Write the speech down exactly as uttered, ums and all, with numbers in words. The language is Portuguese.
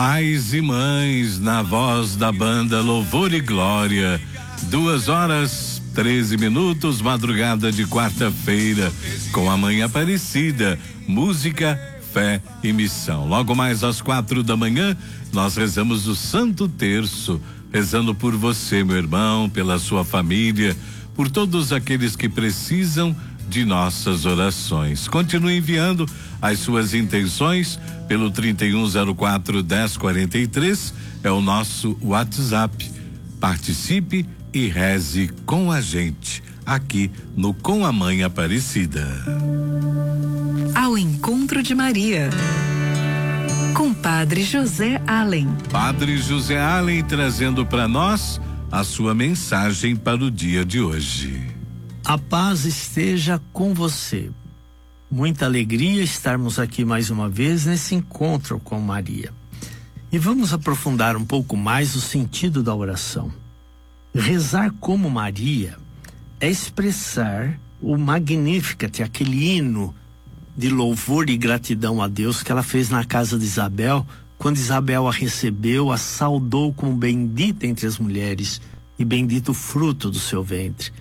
Pais e mães, na voz da banda Louvor e Glória, duas horas, treze minutos, madrugada de quarta-feira, com a Mãe Aparecida, música, fé e missão. Logo mais às quatro da manhã, nós rezamos o Santo Terço, rezando por você, meu irmão, pela sua família, por todos aqueles que precisam de nossas orações. Continue enviando as suas intenções pelo trinta e um zero quatro, dez quarenta e três, é o nosso WhatsApp. Participe e reze com a gente aqui no Com a Mãe Aparecida. Ao encontro de Maria, com Padre José Allen. Padre José Allen trazendo para nós a sua mensagem para o dia de hoje. A paz esteja com você. Muita alegria estarmos aqui mais uma vez nesse encontro com Maria. E vamos aprofundar um pouco mais o sentido da oração. Rezar como Maria é expressar o Magnificat, aquele hino de louvor e gratidão a Deus que ela fez na casa de Isabel, quando Isabel a recebeu, a saudou como bendita entre as mulheres e bendito o fruto do seu ventre.